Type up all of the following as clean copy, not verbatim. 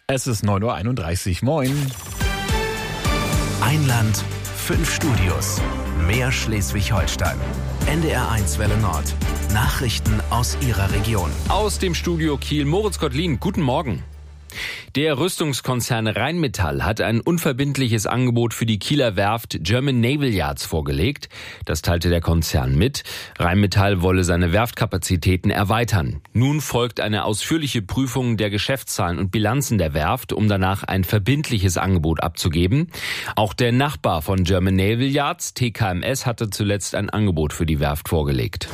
Es ist 9.31 Uhr. Moin. Ein Land, 5 Studios. Mehr Schleswig-Holstein. NDR1 Welle Nord. Nachrichten aus Ihrer Region. Aus dem Studio Kiel, Moritz Gottlin. Guten Morgen. Der Rüstungskonzern Rheinmetall hat ein unverbindliches Angebot für die Kieler Werft German Naval Yards vorgelegt. Das teilte der Konzern mit. Rheinmetall wolle seine Werftkapazitäten erweitern. Nun folgt eine ausführliche Prüfung der Geschäftszahlen und Bilanzen der Werft, um danach ein verbindliches Angebot abzugeben. Auch der Nachbar von German Naval Yards, TKMS, hatte zuletzt ein Angebot für die Werft vorgelegt.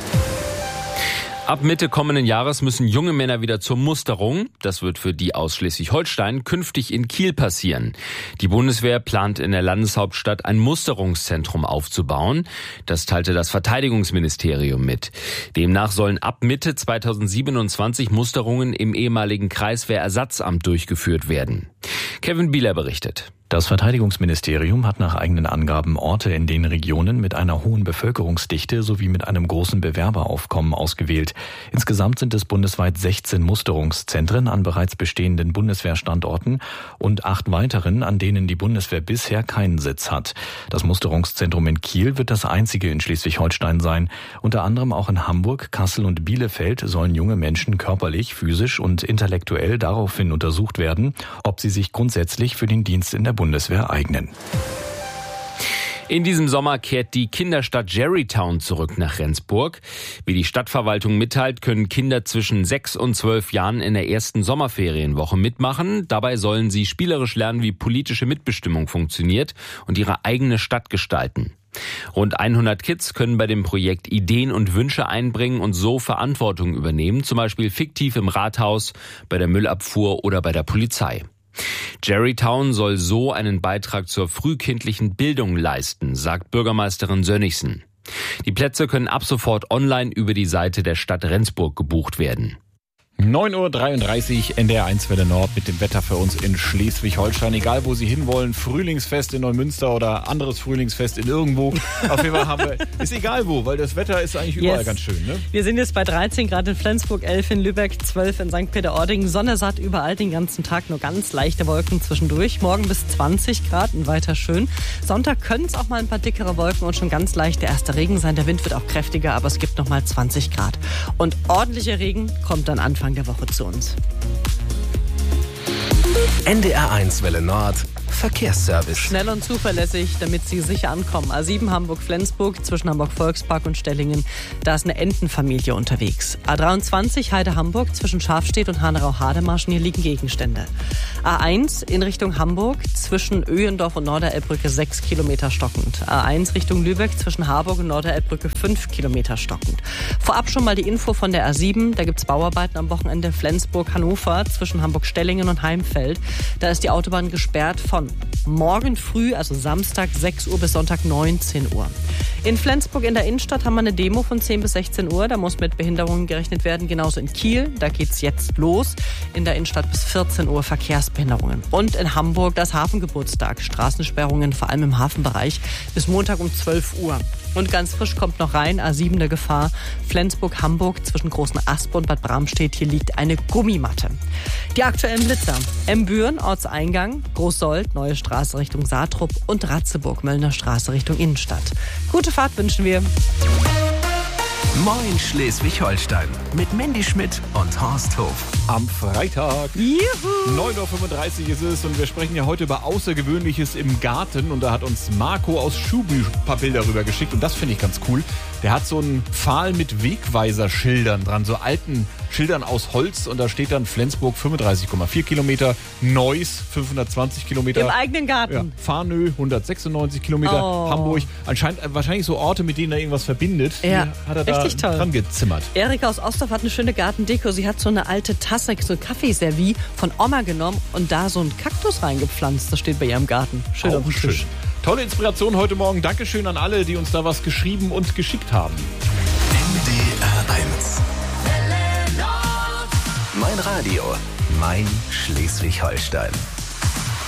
Ab Mitte kommenden Jahres müssen junge Männer wieder zur Musterung. Das wird für die aus Schleswig-Holstein künftig in Kiel passieren. Die Bundeswehr plant in der Landeshauptstadt ein Musterungszentrum aufzubauen. Das teilte das Verteidigungsministerium mit. Demnach sollen ab Mitte 2027 Musterungen im ehemaligen Kreiswehrersatzamt durchgeführt werden. Kevin Bieler berichtet. Das Verteidigungsministerium hat nach eigenen Angaben Orte in den Regionen mit einer hohen Bevölkerungsdichte sowie mit einem großen Bewerberaufkommen ausgewählt. Insgesamt sind es bundesweit 16 Musterungszentren an bereits bestehenden Bundeswehrstandorten und 8 weiteren, an denen die Bundeswehr bisher keinen Sitz hat. Das Musterungszentrum in Kiel wird das einzige in Schleswig-Holstein sein. Unter anderem auch in Hamburg, Kassel und Bielefeld sollen junge Menschen körperlich, physisch und intellektuell daraufhin untersucht werden, ob sie sich grundsätzlich für den Dienst in der Bundeswehr eignen. In diesem Sommer kehrt die Kinderstadt Jerrytown zurück nach Rendsburg. Wie die Stadtverwaltung mitteilt, können Kinder zwischen 6 und 12 Jahren in der ersten Sommerferienwoche mitmachen. Dabei sollen sie spielerisch lernen, wie politische Mitbestimmung funktioniert und ihre eigene Stadt gestalten. Rund 100 Kids können bei dem Projekt Ideen und Wünsche einbringen und so Verantwortung übernehmen, zum Beispiel fiktiv im Rathaus, bei der Müllabfuhr oder bei der Polizei. Jerrytown soll so einen Beitrag zur frühkindlichen Bildung leisten, sagt Bürgermeisterin Sönnigsen. Die Plätze können ab sofort online über die Seite der Stadt Rendsburg gebucht werden. 9.33 Uhr, NDR1 Welle Nord mit dem Wetter für uns in Schleswig-Holstein. Egal, wo Sie hinwollen, Frühlingsfest in Neumünster oder anderes Frühlingsfest in irgendwo. Auf jeden Fall haben wir, ist egal wo, weil das Wetter ist eigentlich überall ganz schön. Ne? Wir sind jetzt bei 13 Grad in Flensburg, 11 in Lübeck, 12 in St. Peter-Ording. Sonne satt überall den ganzen Tag, nur ganz leichte Wolken zwischendurch. Morgen bis 20 Grad und weiter schön. Sonntag können es auch mal ein paar dickere Wolken und schon ganz leicht der erste Regen sein. Der Wind wird auch kräftiger, aber es gibt noch mal 20 Grad. Und ordentlicher Regen kommt dann Anfang der Woche zu uns. NDR1 Welle Nord. Verkehrsservice. Schnell und zuverlässig, damit Sie sicher ankommen. A7 Hamburg-Flensburg zwischen Hamburg-Volkspark und Stellingen. Da ist eine Entenfamilie unterwegs. A23 Heide-Hamburg zwischen Schafstedt und Hanau-Hademarschen. Hier liegen Gegenstände. A1 in Richtung Hamburg zwischen Öhendorf und Norderelbbrücke 6 Kilometer stockend. A1 Richtung Lübeck zwischen Harburg und Norderelbbrücke 5 Kilometer stockend. Vorab schon mal die Info von der A7. Da gibt es Bauarbeiten am Wochenende Flensburg-Hannover zwischen Hamburg-Stellingen und Heimfeld. Da ist die Autobahn gesperrt von morgen früh, also Samstag 6 Uhr bis Sonntag 19 Uhr. In Flensburg in der Innenstadt haben wir eine Demo von 10 bis 16 Uhr. Da muss mit Behinderungen gerechnet werden. Genauso in Kiel, da geht's jetzt los. In der Innenstadt bis 14 Uhr Verkehrsbehinderungen. Und in Hamburg das Hafengeburtstag. Straßensperrungen, vor allem im Hafenbereich, bis Montag um 12 Uhr. Und ganz frisch kommt noch rein, A7 der Gefahr. Flensburg-Hamburg zwischen Großen Aspe und Bad Bramstedt. Hier liegt eine Gummimatte. Die aktuellen Blitzer. Embüren, Ortseingang, Großsold, Neue Straße Richtung Saatrup und Ratzeburg, Möllner Straße Richtung Innenstadt. Gute Fahrt wünschen wir. Moin Schleswig-Holstein mit Mandy Schmidt und Horst Hof. Am Freitag. Juhu. 9.35 Uhr ist es und wir sprechen ja heute über Außergewöhnliches im Garten. Und da hat uns Marco aus Schuby ein paar Bilder rüber geschickt und das finde ich ganz cool. Der hat so einen Pfahl mit Wegweiserschildern dran, so alten Schildern aus Holz und da steht dann Flensburg 35,4 Kilometer, Neuss 520 Kilometer. Im eigenen Garten. Ja, Farnö 196 Kilometer, Hamburg. Anscheinend wahrscheinlich so Orte, mit denen er irgendwas verbindet. Ja, die hat er da dran gezimmert. Erika aus Ostorf hat eine schöne Gartendeko. Sie hat so eine alte Tasse, so ein Kaffeeservie von Oma genommen und da so einen Kaktus reingepflanzt. Das steht bei ihr im Garten. Schön auf dem Tisch. Tolle Inspiration heute Morgen. Dankeschön an alle, die uns da was geschrieben und geschickt haben. NDR1. Mein Radio, mein Schleswig-Holstein.